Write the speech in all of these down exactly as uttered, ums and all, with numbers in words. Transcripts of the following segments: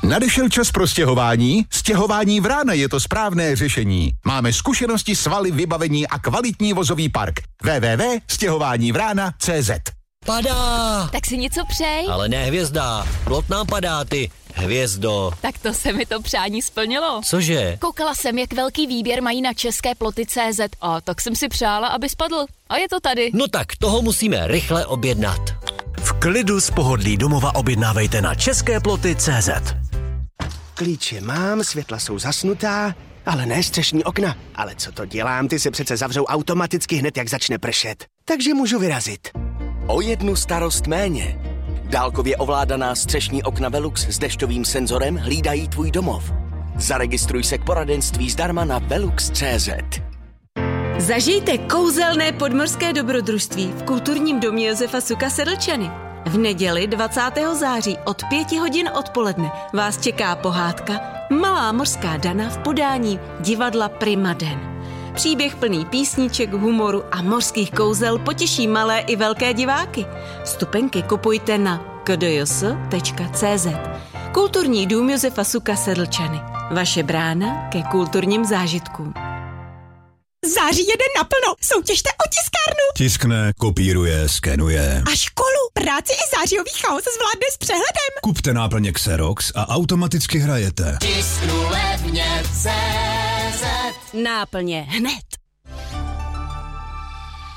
Nadešel čas pro stěhování? Stěhování Vrána je to správné řešení. Máme zkušenosti, svaly, vybavení a kvalitní vozový park. w w w tečka stěhování vrána tečka cé zet. Padá! Tak si něco přej. Ale ne hvězda, plot nám padá, ty hvězdo. Tak to se mi to přání splnilo. Cože? Koukala jsem, jak velký výběr mají na české ploty tečka cé zet a tak jsem si přála, aby spadl. A je to tady. No tak toho musíme rychle objednat. V klidu z pohodlí domova objednávejte na české ploty tečka cé zet. Klíče mám, světla jsou zasnutá, ale ne střešní okna. Ale co to dělám, ty se přece zavřou automaticky hned, jak začne pršet. Takže můžu vyrazit. O jednu starost méně. Dálkově ovládaná střešní okna Velux s dešťovým senzorem hlídají tvůj domov. Zaregistruj se k poradenství zdarma na velux tečka cé zet. Zažijte kouzelné podmořské dobrodružství v kulturním domě Josefa Suka Sedlčany. V neděli dvacátého září od pěti hodin odpoledne vás čeká pohádka Malá mořská Dana v podání divadla Prima Den. Příběh plný písniček, humoru a mořských kouzel potěší malé i velké diváky. Vstupenky kupujte na k d j s tečka cé zet. Kulturní dům Josefa Suka Sedlčany. Vaše brána ke kulturním zážitkům. Září jede naplno, soutěžte o tiskárnu. Tiskne, kopíruje, skenuje. A školu, práci i zářijový chaos zvládne s přehledem. Kupte náplně Xerox a automaticky hrajete. Tisknu levně tečka cé zet. Náplně hned.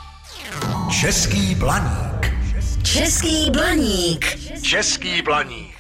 Český blaník. Český blaník. Český blaník.